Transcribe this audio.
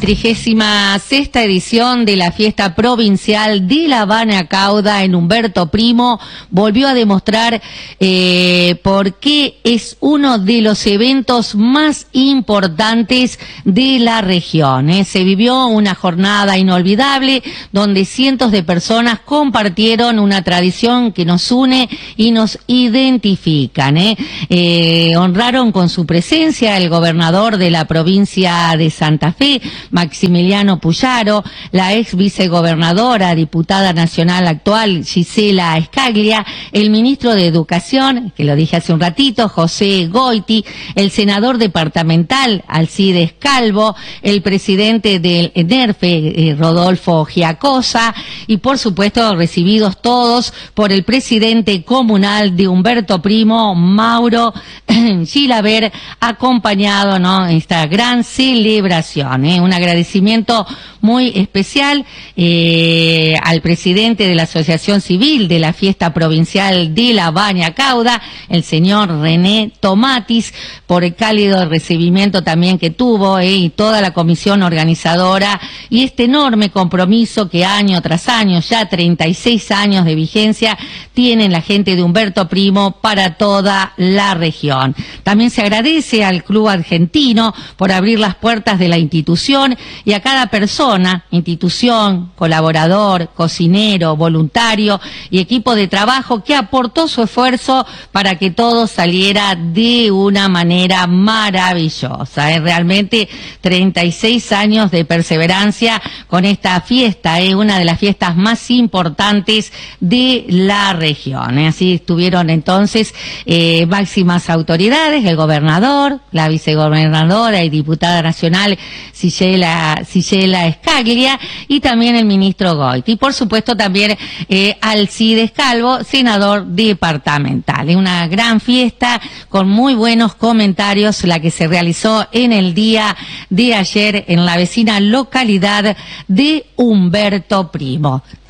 36ª edición de la fiesta provincial de La Bana Cauda en Humberto Primo volvió a demostrar por qué es uno de los eventos más importantes de la región. Se vivió una jornada inolvidable donde cientos de personas compartieron una tradición que nos une y nos identifican. Honraron con su presencia el gobernador de la provincia de Santa Fe, Maximiliano Puyaro, la ex vicegobernadora, diputada nacional actual, Gisela Escaglia, el ministro de Educación, que lo dije hace un ratito, José Goiti, el senador departamental, Alcides Calvo, el presidente del ENERFE, Rodolfo Giacosa, y por supuesto recibidos todos por el presidente comunal de Humberto Primo, Mauro Gilaber, acompañado, ¿no?, en esta gran celebración. Un agradecimiento muy especial al presidente de la Asociación Civil de la Fiesta Provincial de La Bana Cauda, el señor René Tomatis, por el cálido recibimiento también que tuvo, y toda la comisión organizadora, y este enorme compromiso que año tras año, ya 36 años de vigencia, tienen la gente de Humberto Primo para toda la región. También se agradece al Club Argentino por abrir las puertas de la institución y a cada persona, institución, colaborador, cocinero, voluntario y equipo de trabajo que aportó su esfuerzo para que todo saliera de una manera maravillosa. Realmente 36 años de perseverancia con esta fiesta, una de las fiestas más importantes de la región. Así estuvieron entonces máximas autoridades, el gobernador, la vicegobernadora y diputada nacional Gisela Escaglia, y también el ministro Goiti, y por supuesto también Alcides Calvo, senador departamental. Es una gran fiesta con muy buenos comentarios la que se realizó en el día de ayer en la vecina localidad de Humberto Primo.